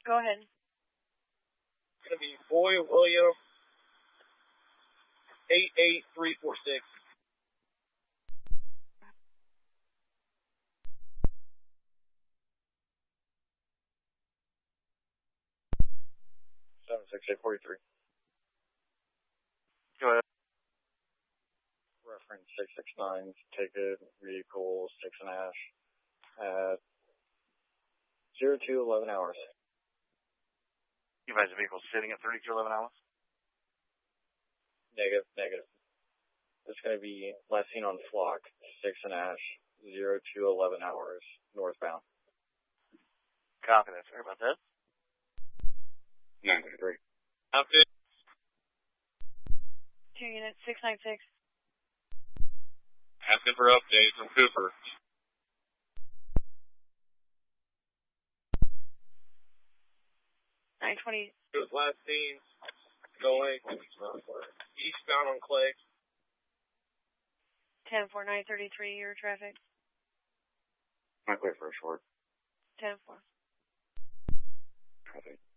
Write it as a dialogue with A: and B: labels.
A: Go ahead.
B: It's going to be Boy William 88346. Seven 6843.
C: Go ahead.
B: Reference 669, ticket, vehicle 6 and Ash at 0211 hours.
C: You guys' vehicle sitting at 3211 hours?
B: Negative. It's going to be last seen on Flock, 6 and Ash, 0211 hours, northbound.
C: Copy that. Sorry about that.
B: 933.
D: Outfit.
A: 2 units, 696.
D: Asking for update from Cooper.
A: $920.
B: It was last seen going eastbound on Clay.
A: 10-4, 933, your traffic.
C: I'm clear for a short.
A: 10-4.
C: Traffic.